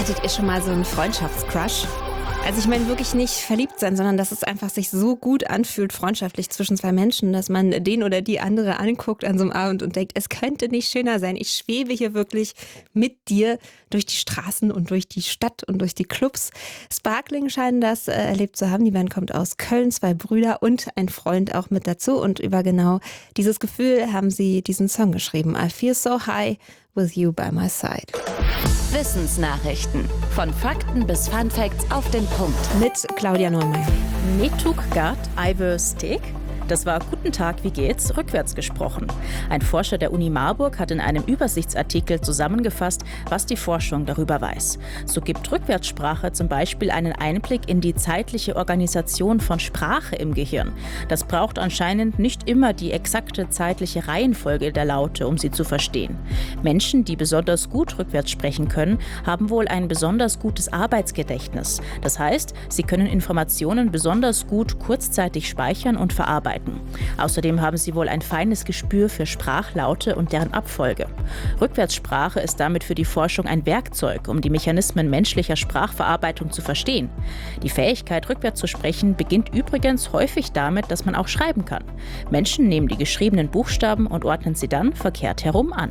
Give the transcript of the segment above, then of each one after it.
Hattet ihr schon mal so einen Freundschaftscrush? Also ich meine wirklich nicht verliebt sein, sondern dass es einfach sich so gut anfühlt, freundschaftlich zwischen zwei Menschen, dass man den oder die andere anguckt an so einem Abend und denkt, es könnte nicht schöner sein. Ich schwebe hier wirklich mit dir durch die Straßen und durch die Stadt und durch die Clubs. Sparkling scheinen das erlebt zu haben. Die Band kommt aus Köln, 2 Brüder und ein Freund auch mit dazu. Und über genau dieses Gefühl haben sie diesen Song geschrieben. I feel so high with you by my side. Wissensnachrichten. Von Fakten bis Funfacts auf den Punkt. Mit Claudia Neumeier. Netuk Gart Iver Steak. Das war Guten Tag, wie geht's? Rückwärts gesprochen. Ein Forscher der Uni Marburg hat in einem Übersichtsartikel zusammengefasst, was die Forschung darüber weiß. So gibt Rückwärtssprache zum Beispiel einen Einblick in die zeitliche Organisation von Sprache im Gehirn. Das braucht anscheinend nicht immer die exakte zeitliche Reihenfolge der Laute, um sie zu verstehen. Menschen, die besonders gut rückwärts sprechen können, haben wohl ein besonders gutes Arbeitsgedächtnis. Das heißt, sie können Informationen besonders gut kurzzeitig speichern und verarbeiten. Außerdem haben sie wohl ein feines Gespür für Sprachlaute und deren Abfolge. Rückwärtssprache ist damit für die Forschung ein Werkzeug, um die Mechanismen menschlicher Sprachverarbeitung zu verstehen. Die Fähigkeit, rückwärts zu sprechen, beginnt übrigens häufig damit, dass man auch schreiben kann. Menschen nehmen die geschriebenen Buchstaben und ordnen sie dann verkehrt herum an.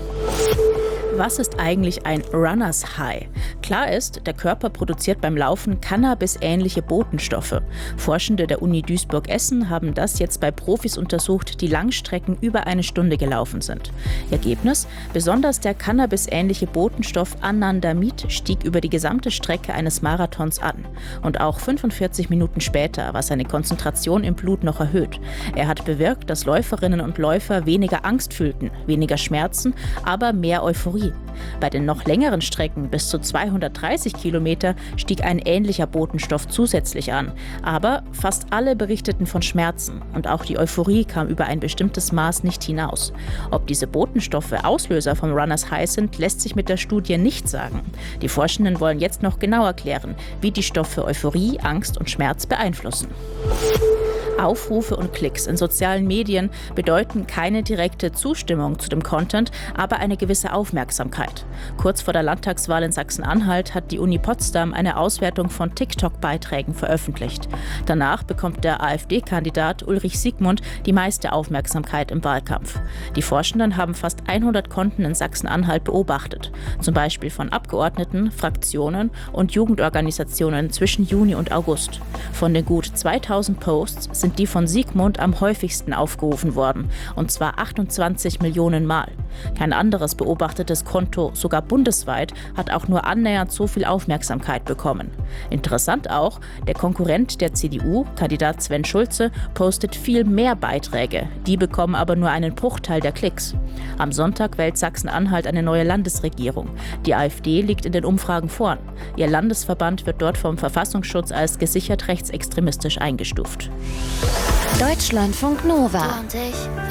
Was ist eigentlich ein Runners High? Klar ist, der Körper produziert beim Laufen Cannabis-ähnliche Botenstoffe. Forschende der Uni Duisburg-Essen haben das jetzt bei Profis untersucht, die Langstrecken über eine Stunde gelaufen sind. Ergebnis? Besonders der Cannabis-ähnliche Botenstoff Anandamid stieg über die gesamte Strecke eines Marathons an. Und auch 45 Minuten später war seine Konzentration im Blut noch erhöht. Er hat bewirkt, dass Läuferinnen und Läufer weniger Angst fühlten, weniger Schmerzen, aber mehr Euphorie. Bei den noch längeren Strecken bis zu 230 Kilometer stieg ein ähnlicher Botenstoff zusätzlich an. Aber fast alle berichteten von Schmerzen und auch die Euphorie kam über ein bestimmtes Maß nicht hinaus. Ob diese Botenstoffe Auslöser vom Runners High sind, lässt sich mit der Studie nicht sagen. Die Forschenden wollen jetzt noch genauer klären, wie die Stoffe Euphorie, Angst und Schmerz beeinflussen. Aufrufe und Klicks in sozialen Medien bedeuten keine direkte Zustimmung zu dem Content, aber eine gewisse Aufmerksamkeit. Kurz vor der Landtagswahl in Sachsen-Anhalt hat die Uni Potsdam eine Auswertung von TikTok-Beiträgen veröffentlicht. Danach bekommt der AfD-Kandidat Ulrich Siegmund die meiste Aufmerksamkeit im Wahlkampf. Die Forschenden haben fast 100 Konten in Sachsen-Anhalt beobachtet, zum Beispiel von Abgeordneten, Fraktionen und Jugendorganisationen zwischen Juni und August. Von den gut 2000 Posts sind die von Siegmund am häufigsten aufgerufen worden, und zwar 28 Millionen Mal. Kein anderes beobachtetes Konto, sogar bundesweit, hat auch nur annähernd so viel Aufmerksamkeit bekommen. Interessant auch, der Konkurrent der CDU, Kandidat Sven Schulze, postet viel mehr Beiträge. Die bekommen aber nur einen Bruchteil der Klicks. Am Sonntag wählt Sachsen-Anhalt eine neue Landesregierung. Die AfD liegt in den Umfragen vorn. Ihr Landesverband wird dort vom Verfassungsschutz als gesichert rechtsextremistisch eingestuft. Deutschlandfunk Nova. Du und ich,